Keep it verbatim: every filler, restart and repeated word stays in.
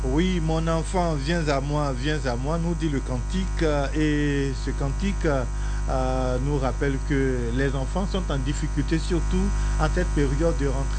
Oui, mon enfant, viens à moi, viens à moi, nous dit le cantique. euh, Et ce cantique euh, euh, nous rappelle que les enfants sont en difficulté, surtout en cette période de rentrée